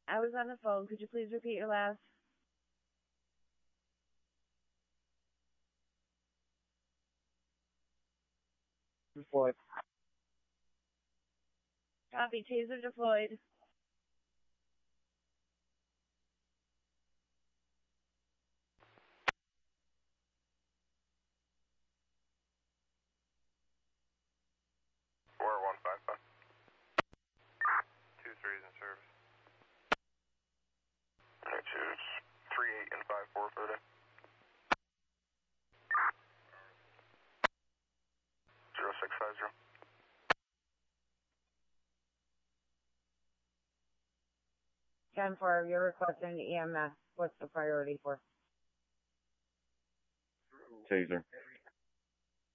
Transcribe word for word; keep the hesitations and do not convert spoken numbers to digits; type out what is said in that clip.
I was on the phone. Could you please repeat your last? Deployed. Copy. Taser deployed. four one five five. Two threes in service. Alright, choose three eight and five four for the zero six five zero. ten four, you're requesting E M S. What's the priority for? Taser.